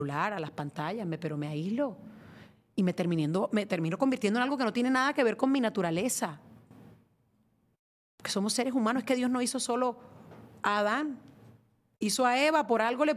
celular, a las pantallas, pero me aíslo y me termino convirtiendo en algo que no tiene nada que ver con mi naturaleza. Porque somos seres humanos, es que Dios no hizo solo a Adán, hizo a Eva, por algo le